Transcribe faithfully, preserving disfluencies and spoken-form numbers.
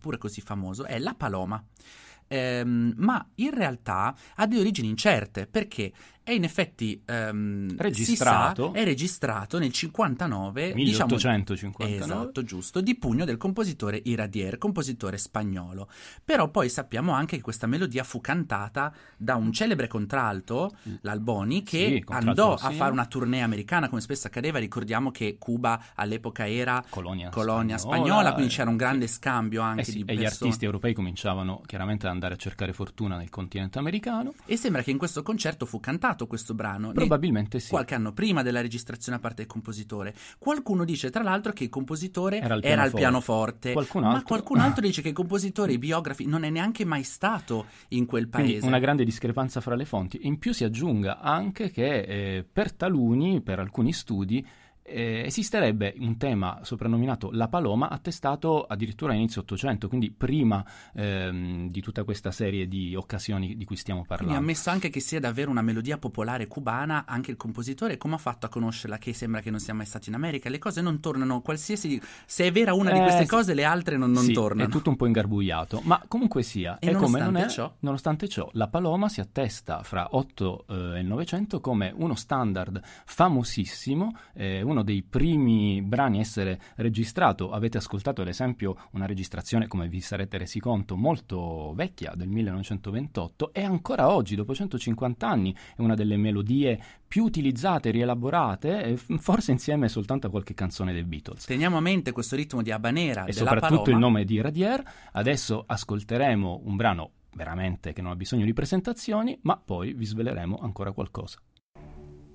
eppure così famoso, è La Paloma. Ehm, ma in realtà ha delle origini incerte, perché è in effetti ehm, registrato si sa, è registrato nel cinquantanove, milleottocentocinquantanove, diciamo, esatto, giusto, di pugno del compositore Iradier, compositore spagnolo. Però poi sappiamo anche che questa melodia fu cantata da un celebre contralto, l'Alboni, che sì, andò a sì. fare una tournée americana, come spesso accadeva. Ricordiamo che Cuba all'epoca era colonia, colonia spagnola, spagnola, quindi c'era un grande scambio anche eh sì, di e persone. gli artisti europei cominciavano chiaramente ad andare a cercare fortuna nel continente americano, e sembra che in questo concerto fu cantato questo brano probabilmente sì, qualche anno prima della registrazione a parte del compositore. Qualcuno dice tra l'altro che il compositore era al era al pianoforte, pianoforte, qualcun ma altro... qualcun altro dice che il compositore, i biografi, non è neanche mai stato in quel paese. Quindi una grande discrepanza fra le fonti. In più si aggiunga anche che eh, per taluni, per alcuni studi, Eh, esisterebbe un tema soprannominato La Paloma, attestato addirittura a inizio Ottocento, quindi prima ehm, di tutta questa serie di occasioni di cui stiamo parlando. Quindi ha ammesso anche che sia davvero una melodia popolare cubana anche il compositore. Come ha fatto a conoscerla, che sembra che non sia mai stato in America? Le cose non tornano, qualsiasi, se è vera una eh, di queste sì. cose, le altre non, non sì, tornano. È tutto un po' ingarbugliato, ma comunque sia, e è come non è, ciò, nonostante ciò, La Paloma si attesta fra otto e il Novecento come uno standard famosissimo, eh, uno dei primi brani a essere registrato. Avete ascoltato ad esempio una registrazione, come vi sarete resi conto, molto vecchia, del millenovecentoventotto, e ancora oggi, dopo centocinquanta anni, è una delle melodie più utilizzate, rielaborate, forse insieme soltanto a qualche canzone dei Beatles. Teniamo a mente questo ritmo di habanera e della soprattutto Paloma. Il nome di Iradier. Adesso ascolteremo un brano veramente che non ha bisogno di presentazioni, ma poi vi sveleremo ancora qualcosa.